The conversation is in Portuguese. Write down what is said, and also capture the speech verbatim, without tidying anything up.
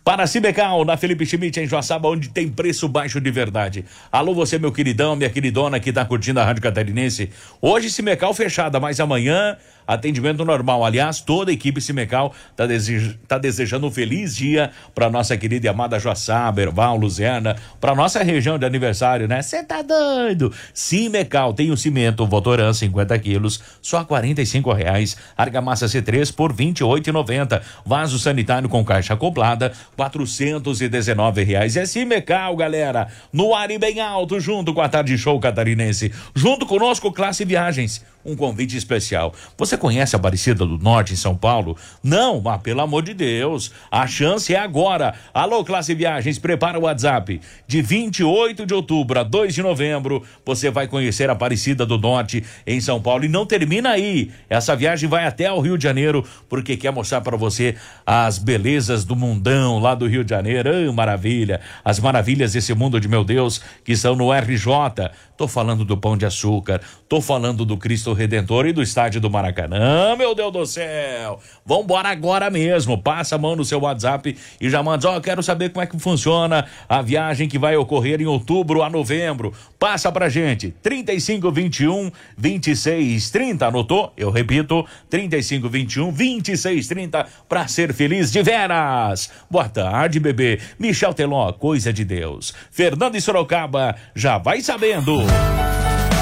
Para Cimecal, na Felipe Schmidt, em Joaçaba, onde tem preço baixo de verdade. Alô, você, meu queridão, minha queridona que tá curtindo a Rádio Catarinense. Hoje, Cimecal fechada, mas amanhã, atendimento normal. Aliás, toda a equipe Cimecal tá, desej... tá desejando um feliz dia pra nossa querida e amada Joaçaba, Erval, Luzerna, pra nossa região de aniversário, né? Cê tá doido? Cimecal tem o cimento Votoran, cinquenta quilos, só quarenta e cinco reais. Argamassa C três por vinte e oito reais e noventa centavos. Vaso sanitário com caixa acoplada, quatrocentos e dezenove reais. É Cimecal, galera, no ar e bem alto, junto com a Tarde Show Catarinense. Junto conosco, Classe Viagens. Um convite especial. Você conhece a Aparecida do Norte em São Paulo? Não, mas pelo amor de Deus, a chance é agora. Alô, Classe Viagens, prepara o WhatsApp. De vinte e oito de outubro a dois de novembro, você vai conhecer a Aparecida do Norte em São Paulo. E não termina aí. Essa viagem vai até ao Rio de Janeiro, porque quer mostrar para você as belezas do mundão lá do Rio de Janeiro. Ah, maravilha. As maravilhas desse mundo de meu Deus, que são no R J. Tô falando do Pão de Açúcar, tô falando do Cristo Redentor e do estádio do Maracanã, meu Deus do céu. Vambora agora mesmo, passa a mão no seu WhatsApp e já manda, ó, oh, quero saber como é que funciona a viagem que vai ocorrer em outubro a novembro. Passa pra gente, trinta e cinco, vinte e um, vinte e seis, trinta, anotou? Eu repito, trinta e cinco, vinte e um, vinte e seis, trinta, pra ser feliz de veras. Boa tarde, bebê. Michel Teló, coisa de Deus. Fernando e Sorocaba, já vai sabendo.